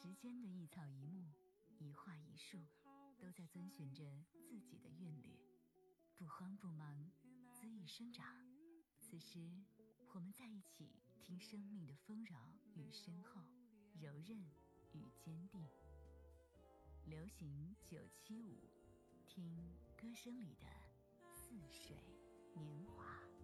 时间的一草一木，一画一树，都在遵循着自己的韵律，不慌不忙，恣意生长。此时我们在一起，听生命的丰饶与深厚，柔韧与坚定。流行975，听歌声里的似水年华。